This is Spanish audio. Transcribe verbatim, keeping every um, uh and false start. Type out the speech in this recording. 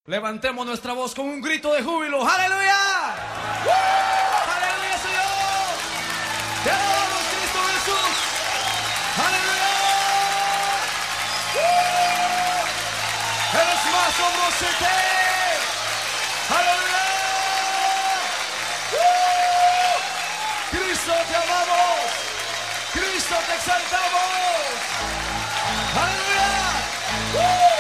Levantemos nuestra voz con un grito de júbilo. ¡Aleluya! ¡Uh! ¡Aleluya, Señor! ¡Te adoramos, Cristo Jesús! ¡Aleluya! ¡Uh! ¡Eres más famoso que! ¡Aleluya! ¡Uh! ¡Cristo, te amamos! ¡Cristo, te exaltamos! ¡Aleluya! ¡Uh!